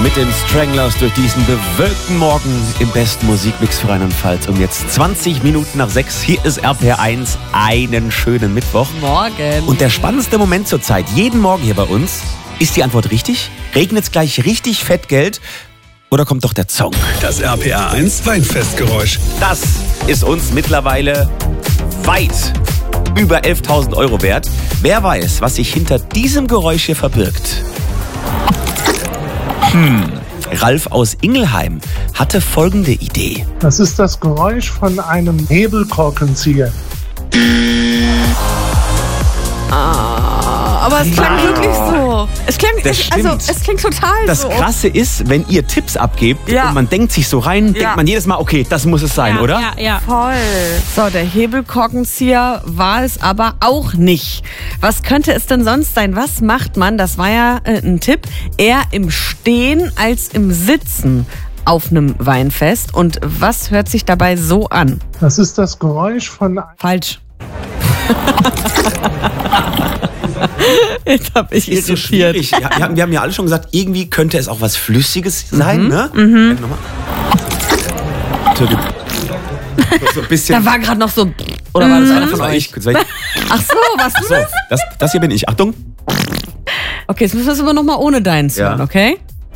mit den Stranglers durch diesen bewölkten Morgen im besten Musikmix für Rheinland-Pfalz. Um jetzt 20 Minuten nach 6. Hier ist RPR1. Einen schönen Mittwoch. Morgen. Und der spannendste Moment zur Zeit, jeden Morgen hier bei uns, ist die Antwort richtig? Regnet es gleich richtig fett Geld? Oder kommt doch der Song? Das RPR1 Weinfestgeräusch. Das ist uns mittlerweile weit über 11.000 Euro wert. Wer weiß, was sich hinter diesem Geräusch hier verbirgt? Ralf aus Ingelheim hatte folgende Idee. Das ist das Geräusch von einem Hebelkorkenzieher. Aber es klang wirklich so. Es klang, Das stimmt. es klingt total Das so. Krasse ist, wenn ihr Tipps abgebt Ja. und man denkt sich so rein, denkt man jedes Mal, okay, das muss es sein, oder? Ja. Voll. So, der Hebelkorkenzieher war es aber auch nicht. Was könnte es denn sonst sein? Was macht man? Das war ja ein Tipp. Eher im Stehen als im Sitzen auf einem Weinfest. Und was hört sich dabei so an? Das ist das Geräusch von... Falsch. Jetzt hab ich Ist so irritiert. schwierig. Ja, wir haben ja alle schon gesagt, irgendwie könnte es auch was Flüssiges sein, ne? Nochmal. So ein bisschen. Da war gerade noch so... Oder war das einer Das von war euch? ich. Das war ich. Ach so, was So, das hier bin ich. Achtung. Okay, jetzt müssen wir es aber nochmal ohne deins Ja. hören, okay?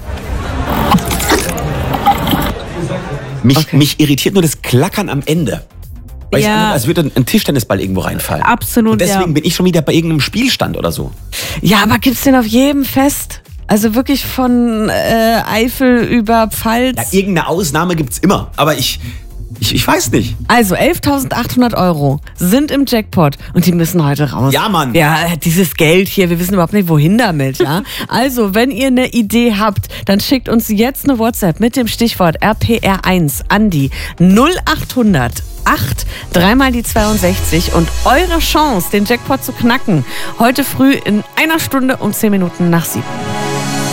Mich irritiert nur das Klackern am Ende. Weil Ja. als würde ein Tischtennisball irgendwo reinfallen. Absolut, Und deswegen ja. bin ich schon wieder bei irgendeinem Spielstand oder so. Ja, aber gibt's den auf jedem Fest? Also wirklich von Eifel über Pfalz? Ja, irgendeine Ausnahme gibt's immer. Aber ich weiß nicht. Also 11.800 Euro sind im Jackpot und die müssen heute raus. Ja, Mann. Ja, dieses Geld hier, wir wissen überhaupt nicht, wohin damit, ja. Also, wenn ihr eine Idee habt, dann schickt uns jetzt eine WhatsApp mit dem Stichwort RPR1 an die 0800 8 3 die 62 und eure Chance, den Jackpot zu knacken. Heute früh in 1 Stunde um 10 Minuten nach 7.